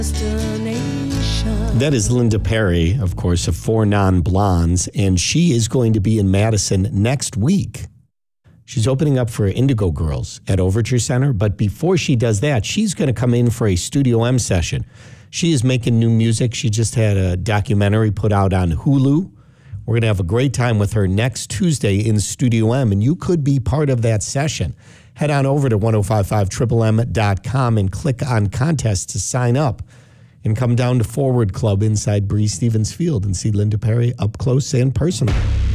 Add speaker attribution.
Speaker 1: That is Linda Perry, of course, of Four Non-Blondes, and she is going to be in Madison next week. She's opening up for Indigo Girls at Overture Center, but before she does that, she's going to come in for a Studio M session. She is making new music. She just had a documentary put out on Hulu. We're going to have a great time with her next Tuesday in Studio M, and you could be part of that session. Head on over to 1055MMM.com and click on contest to sign up and come down to Forward Club inside Breeze Stevens Field and see Linda Perry up close and personal.